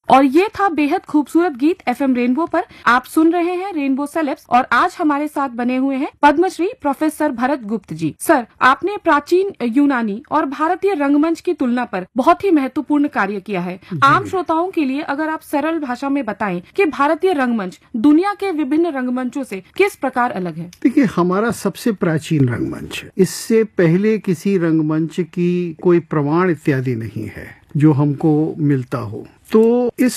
और ये था बेहद खूबसूरत गीत एफएम रेनबो पर। आप सुन रहे हैं रेनबो सेलेब्स और आज हमारे साथ बने हुए हैं पद्मश्री प्रोफेसर भरत गुप्त जी। सर, आपने प्राचीन यूनानी और भारतीय रंगमंच की तुलना पर बहुत ही महत्वपूर्ण कार्य किया है। आम श्रोताओं के लिए अगर आप सरल भाषा में बताएं कि भारतीय रंगमंच दुनिया के विभिन्न रंगमंचों से किस प्रकार अलग है। देखिए, हमारा सबसे प्राचीन रंगमंच है। इससे पहले किसी रंगमंच की कोई प्रमाण इत्यादि नहीं है जो हमको मिलता हो। तो इस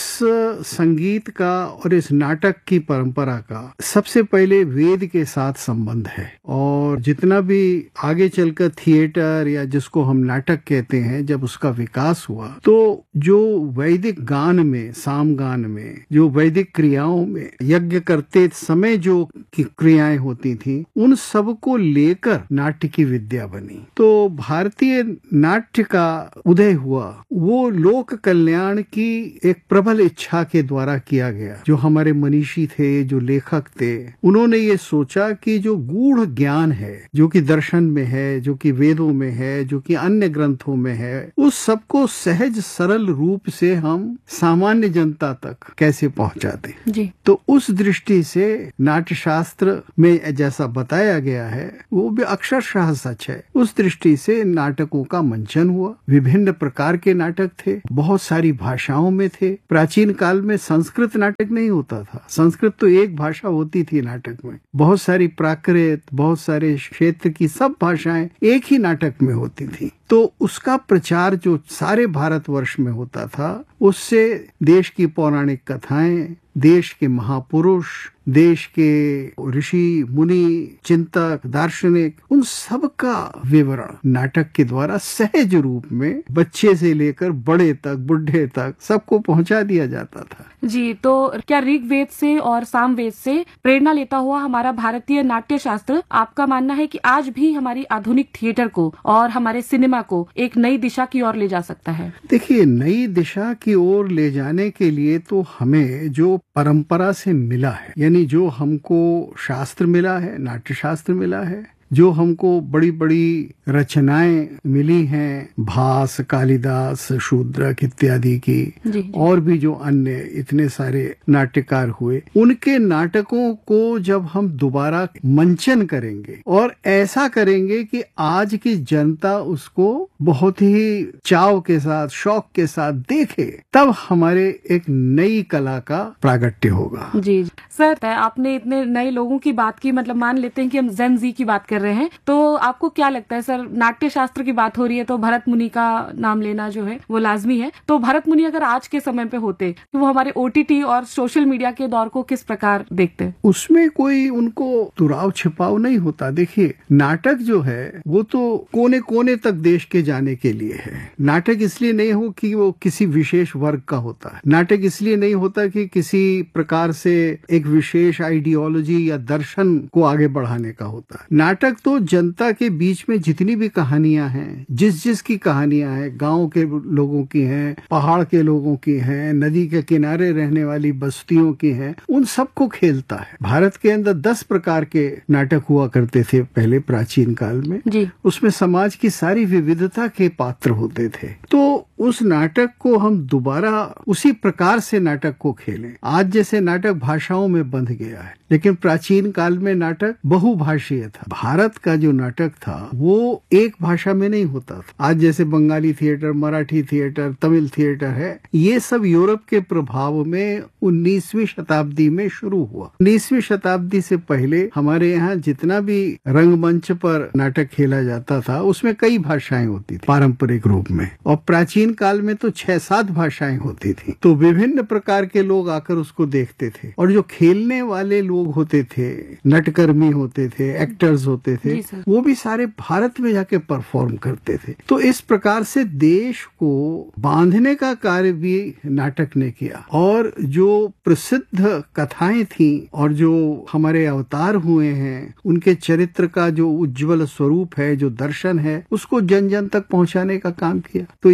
संगीत का और इस नाटक की परंपरा का सबसे पहले वेद के साथ संबंध है, और जितना भी आगे चलकर थिएटर या जिसको हम नाटक कहते हैं, जब उसका विकास हुआ तो जो वैदिक गान में, सामगान में, जो वैदिक क्रियाओं में यज्ञ करते समय जो क्रियाएं होती थी, उन सब को लेकर नाट्य की विद्या बनी। तो भारतीय नाट्य का उदय हुआ वो लोक कल्याण की एक प्रबल इच्छा के द्वारा किया गया। जो हमारे मनीषी थे, जो लेखक थे, उन्होंने ये सोचा कि जो गूढ़ ज्ञान है, जो कि दर्शन में है, जो कि वेदों में है, जो कि अन्य ग्रंथों में है, उस सबको सहज सरल रूप से हम सामान्य जनता तक कैसे पहुंचा दें जी। तो उस दृष्टि से नाट्य शास्त्र में जैसा बताया गया है वो भी अक्षरशः सच है। उस दृष्टि से नाटकों का मंचन हुआ। विभिन्न प्रकार के नाटक थे, बहुत सारी भाषाओं में थे। प्राचीन काल में संस्कृत नाटक नहीं होता था। संस्कृत तो एक भाषा होती थी नाटक में। बहुत सारी प्राकृत, बहुत सारे क्षेत्र की सब भाषाएं एक ही नाटक में होती थी। तो उसका प्रचार जो सारे भारतवर्ष में होता था, उससे देश की पौराणिक कथाएं, देश के महापुरुष, देश के ऋषि मुनि, चिंतक, दार्शनिक, उन सब का विवरण नाटक के द्वारा सहज रूप में बच्चे से लेकर बड़े तक, बुढ़े तक सबको पहुंचा दिया जाता था जी। तो क्या ऋग्वेद से और सामवेद से प्रेरणा लेता हुआ हमारा भारतीय नाट्य शास्त्र, आपका मानना है कि आज भी हमारी आधुनिक थिएटर को और हमारे सिनेमा को एक नई दिशा की ओर ले जा सकता है? देखिए, नई दिशा की ओर ले जाने के लिए तो हमें जो परंपरा से मिला है, यानी जो हमको शास्त्र मिला है, नाट्य शास्त्र मिला है, जो हमको बड़ी बड़ी रचनाएं मिली हैं, भास, कालिदास, शूद्रक इत्यादि की, और भी जो अन्य इतने सारे नाट्यकार हुए, उनके नाटकों को जब हम दोबारा मंचन करेंगे और ऐसा करेंगे कि आज की जनता उसको बहुत ही चाव के साथ, शौक के साथ देखे, तब हमारे एक नई कला का प्रागट्य होगा। जी सर, आपने इतने नए लोगों की बात की, मतलब मान लेते हैं कि हम जेन जी की बात कर रहे हैं, तो आपको क्या लगता है सर, नाट्य शास्त्र की बात हो रही है तो भरत मुनि का नाम लेना जो है वो लाजमी है। तो भरत मुनि अगर आज के समय पे होते तो वो हमारे ओटीटी और सोशल मीडिया के दौर को किस प्रकार देखते? उसमें कोई उनको दुराव छिपाव नहीं होता। देखिए, नाटक जो है वो तो कोने कोने तक देश के जाने के लिए है। नाटक इसलिए नहीं हो कि वो किसी विशेष वर्ग का होता है। नाटक इसलिए नहीं होता कि किसी प्रकार से एक विशेष आइडियोलॉजी या दर्शन को आगे बढ़ाने का होता है। नाटक तो जनता के बीच में जितनी भी कहानियां हैं, जिस की कहानियां हैं, गांव के लोगों की हैं, पहाड़ के लोगों की हैं, नदी के किनारे रहने वाली बस्तियों की हैं, उन सबको खेलता है। भारत के अंदर 10 प्रकार के नाटक हुआ करते थे पहले प्राचीन काल में जी। उसमें समाज की सारी विविधता के पात्र होते थे। तो उस नाटक को हम दोबारा उसी प्रकार से नाटक को खेलें। आज जैसे नाटक भाषाओं में बंध गया है, लेकिन प्राचीन काल में नाटक बहुभाषीय था। भारत का जो नाटक था वो एक भाषा में नहीं होता था। आज जैसे Bengali theatre, Marathi theatre, Tamil theatre है, ये सब यूरोप के प्रभाव में 19वीं शताब्दी में शुरू हुआ। 19वीं शताब्दी से पहले हमारे यहाँ जितना भी रंगमंच पर नाटक खेला जाता था उसमें कई भाषाएं होती थी पारंपरिक रूप में, और प्राचीन काल में तो 6-7 भाषाएं होती थी। तो विभिन्न प्रकार के लोग आकर उसको देखते थे, और जो खेलने वाले लोग होते थे, नटकर्मी होते थे, एक्टर्स होते थे, वो भी सारे भारत में जाके परफॉर्म करते थे। तो इस प्रकार से देश को बांधने का कार्य भी नाटक ने किया, और जो प्रसिद्ध कथाएं थी और जो हमारे अवतार हुए हैं, उनके चरित्र का जो उज्जवल स्वरूप है, जो दर्शन है, उसको जन जन तक पहुंचाने का काम किया। तो इसीलिए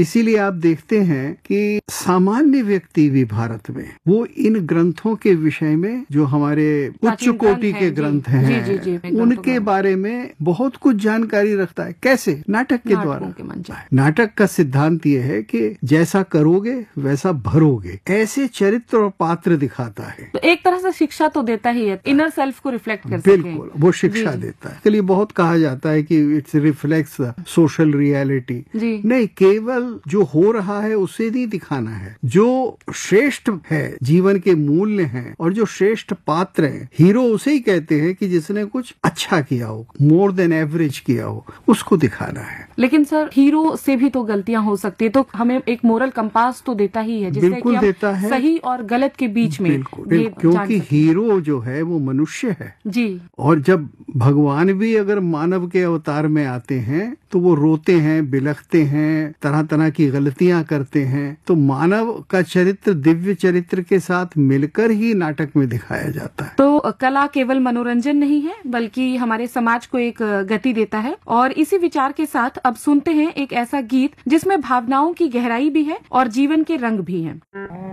आप देखते हैं कि सामान्य व्यक्ति भी भारत में वो इन ग्रंथों के विषय में, जो हमारे उच्च कोटि के ग्रंथ हैं, उनके बारे में बहुत कुछ जानकारी रखता है। कैसे? नाटक के द्वारा। नाटक का सिद्धांत ये है कि जैसा करोगे वैसा भरोगे, ऐसे चरित्र और पात्र दिखाता है। तो एक तरह से शिक्षा तो देता ही है, इनर सेल्फ को रिफ्लेक्ट कर सके। बिल्कुल, वो शिक्षा देता है। इसके लिए बहुत कहा जाता है कि इट्स रिफ्लेक्ट्स सोशल रियलिटी। नहीं, केवल जो हो रहा है उसे नहीं दिखाना है, जो श्रेष्ठ है, जीवन के मूल्य हैं और जो श्रेष्ठ पात्र है, हीरो उसे ही कहते हैं कि जिसने कुछ अच्छा किया हो, मोर देन एवरेज किया हो, उसको दिखाना है। लेकिन सर, हीरो से भी तो गलतियां हो सकती है, तो हमें एक मोरल कंपास तो देता ही है, जिससे कि देता है, सही और गलत के बीच में। बिल्कुल, क्योंकि हीरो जो है वो मनुष्य है जी। और जब भगवान भी अगर मानव के अवतार में आते हैं तो वो रोते हैं, बिलखते हैं, तरह तरह की गलतियां करते हैं। तो मानव का चरित्र दिव्य चरित्र के साथ मिलकर ही नाटक में दिखाया जाता है। तो कला केवल मनोरंजन नहीं है, बल्कि हमारे समाज को एक गति देता है। और इसी विचार के साथ अब सुनते हैं एक ऐसा गीत जिसमें भावनाओं की गहराई भी है और जीवन के रंग भी हैं।